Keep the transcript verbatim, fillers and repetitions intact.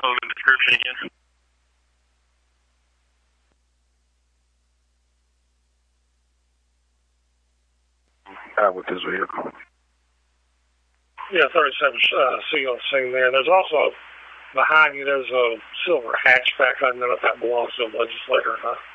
code and description again. Out with this vehicle. Yeah, thirty-seven uh, C on the scene there. There's also, behind you, there's a silver hatchback. I don't know if that belongs to a legislator or not.